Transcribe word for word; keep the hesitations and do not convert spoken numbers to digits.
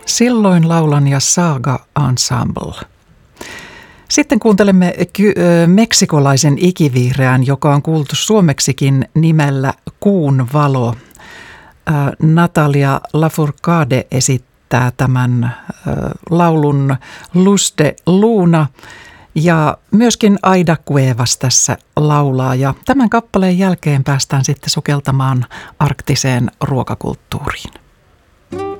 Silloin laulan ja Saga Ensemble. Sitten kuuntelemme ky- meksikolaisen ikivihreän, joka on kuultu suomeksikin nimellä Kuun valo. Natalia Lafourcade esittää tämän laulun Luz de Luna ja myöskin Aida Cuevas tässä laulaa. Ja tämän kappaleen jälkeen päästään sitten sukeltamaan arktiseen ruokakulttuuriin.